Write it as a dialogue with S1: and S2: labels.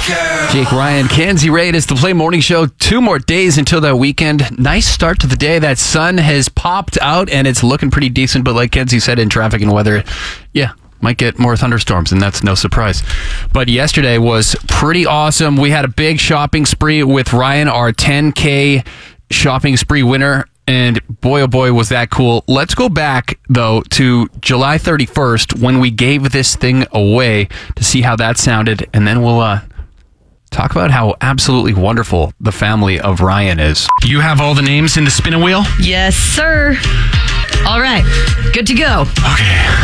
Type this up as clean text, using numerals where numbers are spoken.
S1: Jake Ryan, Kenzie Ray. It's the Play Morning Show. 2 more days until that weekend. Nice start to the day. That sun has popped out and it's looking pretty decent. But like Kenzie said, in traffic and weather, might get more thunderstorms, and that's no surprise. But yesterday was pretty awesome. We had a big shopping spree with Ryan, our 10K shopping spree winner. And boy, oh boy, was that cool. Let's go back, though, to July 31st when we gave this thing away to see how that sounded. And then we'll talk about how absolutely wonderful the family of Ryan is. You have all the names in the spinning wheel?
S2: Yes, sir. All right. Good to go.
S1: Okay.